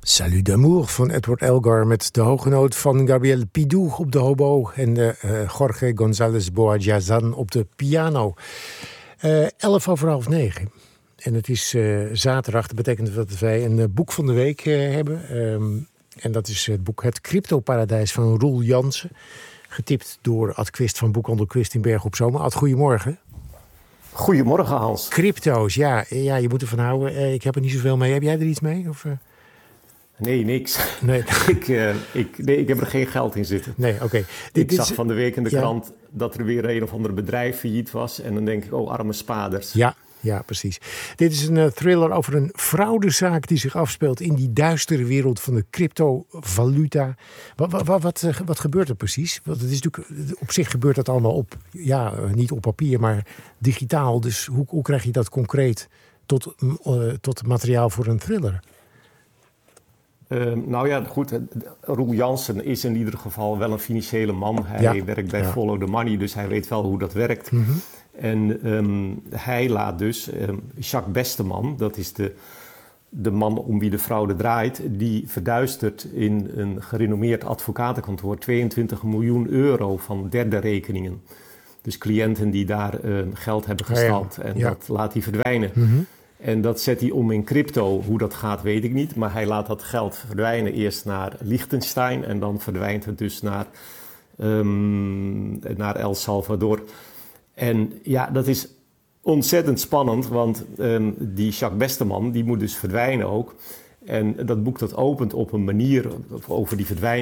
Salut d'amour van Edward Elgar met de hoge noot van Gabriel Pidou op de hobo en Jorge González Boayazan op de piano. 9:11. En het is zaterdag. Dat betekent dat wij een boek van de week hebben. En dat is het boek Het Cryptoparadijs van Roel Jansen. Getipt door Ad Quist van Boekhandel Quist in Bergen op Zoom. Ad, goedemorgen. Goedemorgen, Hans. Crypto's, ja, je moet ervan houden. Ik heb er niet zoveel mee. Heb jij er iets mee? Of, Nee, niks. Nee. ik heb er geen geld in zitten. Nee, oké. Ik zag van de week in de krant dat er weer een of ander bedrijf failliet was. En dan denk ik, arme spaders. Ja, precies. Dit is een thriller over een fraudezaak die zich afspeelt in die duistere wereld van de cryptovaluta. Wat gebeurt er precies? Want het is natuurlijk, op zich gebeurt dat allemaal niet op papier, maar digitaal. Dus hoe krijg je dat concreet tot materiaal voor een thriller? Goed. Roel Jansen is in ieder geval wel een financiële man. Hij werkt bij Follow the Money, dus hij weet wel hoe dat werkt. Mm-hmm. En hij laat dus Jacques Besteman, dat is de man om wie de fraude draait, die verduistert in een gerenommeerd advocatenkantoor 22 miljoen euro van derde rekeningen. Dus cliënten die daar geld hebben gestald en dat laat hij verdwijnen. Mm-hmm. En dat zet hij om in crypto. Hoe dat gaat, weet ik niet. Maar hij laat dat geld verdwijnen eerst naar Liechtenstein. En dan verdwijnt het dus naar El Salvador. En ja, dat is ontzettend spannend. Want die Jacques Besteman, die moet dus verdwijnen ook. En dat boek dat opent op een manier over die verdwijning.